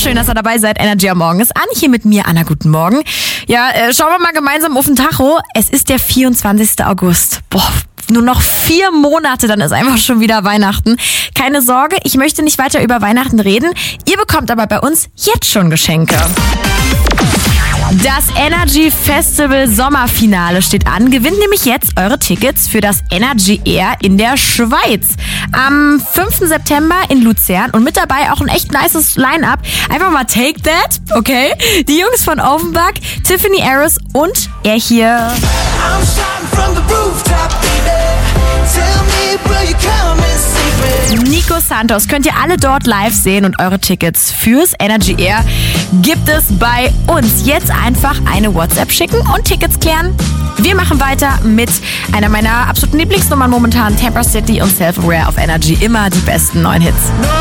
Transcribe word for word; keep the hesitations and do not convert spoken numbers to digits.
schön, dass ihr dabei seid. Energy am Morgen ist an. Hier mit mir, Anna. Guten Morgen. Ja, äh, schauen wir mal gemeinsam auf den Tacho. Es ist der vierundzwanzigster August. Boah, nur noch vier Monate, dann ist einfach schon wieder Weihnachten. Keine Sorge, ich möchte nicht weiter über Weihnachten reden. Ihr bekommt aber bei uns jetzt schon Geschenke. Das Energy Festival Sommerfinale steht an. Gewinnt nämlich jetzt eure Tickets für das Energy Air in der Schweiz. Am fünften September in Luzern und mit dabei auch ein echt nices Line-Up. Einfach mal Take That, okay? Die Jungs von Offenbach, Tiffany Harris und er hier. Nico Santos könnt ihr alle dort live sehen und eure Tickets fürs Energy Air gibt es bei uns. Jetzt einfach eine WhatsApp schicken und Tickets klären. Wir machen weiter mit einer meiner absoluten Lieblingsnummern momentan, Tampa City und Self-Aware auf Energy. Immer die besten neuen Hits.